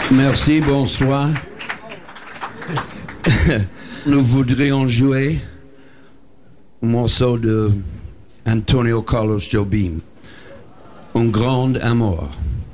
Merci, bonsoir. Nous voudrions jouer un morceau de Antonio Carlos Jobim, Un grand amour.